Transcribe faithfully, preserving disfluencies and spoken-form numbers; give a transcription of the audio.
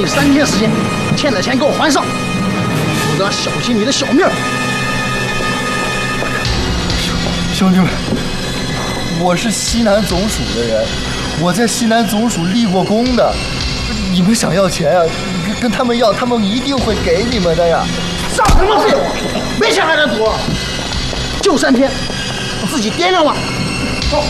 你三天时间，欠的钱给我还上，否则小心你的小命。 兄弟们，我是西南总署的人，我在西南总署立过功的。你们想要钱啊，跟跟他们要，他们一定会给你们的呀。 上什么废话，没钱还能赌？就三天，我自己掂量吧。